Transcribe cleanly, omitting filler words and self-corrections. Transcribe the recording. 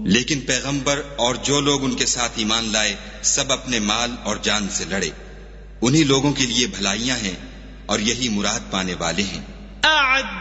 लेकिन पैगंबर और जो लोग उनके साथ ईमान लाए सब अपने माल और जान से लड़े। उन्हीं लोगों के लिए भलाइयां हैं और यही मुराद पाने वाले हैं।